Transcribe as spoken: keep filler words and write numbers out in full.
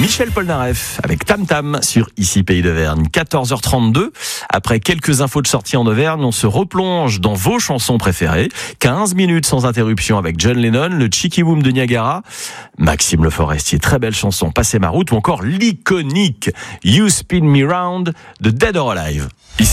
Michel Polnareff avec Tam Tam sur Ici Pays d'Auvergne. quatorze heures trente-deux. Après quelques infos de sortie en Auvergne, on se replonge dans vos chansons préférées. quinze minutes sans interruption avec John Lennon, le Cheeky Boom de Niagara, Maxime Le Forestier, très belle chanson, Passer ma route, ou encore l'iconique You Spin Me Round de Dead or Alive. Ici